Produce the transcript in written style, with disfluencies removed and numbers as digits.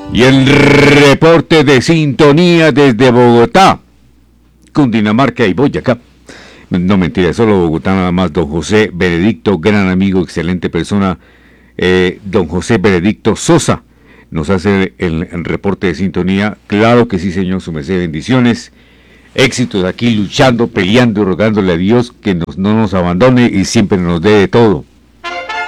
Y el reporte de sintonía desde Bogotá, Cundinamarca y Boyacá. No, mentira, solo Bogotá nada más. Don José Benedicto, gran amigo, excelente persona. Don José Benedicto Sosa nos hace el reporte de sintonía. Claro que sí, señor, su merced, bendiciones. Éxitos aquí luchando, peleando y rogándole a Dios que no nos abandone y siempre nos dé de todo.